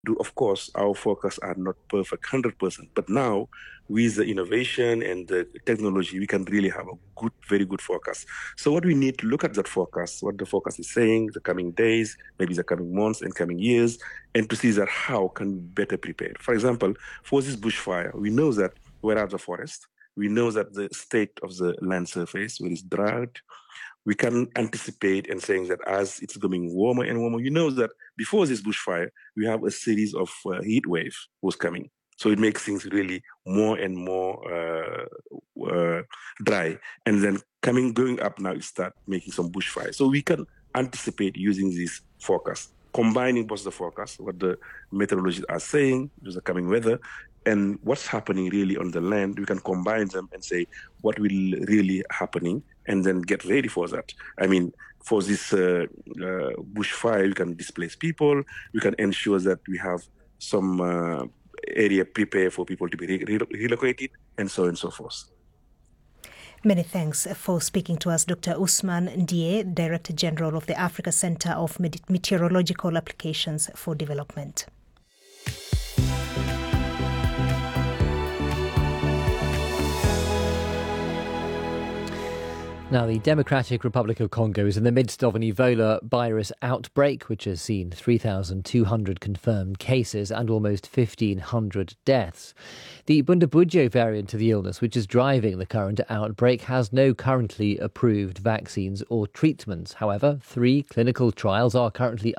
Of course, our forecasts are not perfect 100%, but now with the innovation and the technology, we can really have a good, very good forecast. So what we need to look at that forecast, what the forecast is saying, the coming days, maybe the coming months and coming years, and to see that how can we better prepare. For example, for this bushfire, we know that we're out of the forest. We know that the state of the land surface, where it's drought, we can anticipate and saying that as it's becoming warmer and warmer, you know that before this bushfire, we have a series of heat wave was coming. So it makes things really more and more dry. And then going up now, it start making some bushfire. So we can anticipate using this forecast, combining both the forecast, what the meteorologists are saying, with the coming weather, and what's happening really on the land. We can combine them and say what will really happening and then get ready for that. I mean, for this bushfire, we can displace people. We can ensure that we have some area prepared for people to be relocated, and so on and so forth. Many thanks for speaking to us, Dr. Usman Ndiaye, Director General of the Africa Center of Meteorological Applications for Development. Now, the Democratic Republic of Congo is in the midst of an Ebola virus outbreak, which has seen 3,200 confirmed cases and almost 1,500 deaths. The Bundibugyo variant of the illness, which is driving the current outbreak, has no currently approved vaccines or treatments. However, 3 clinical trials are currently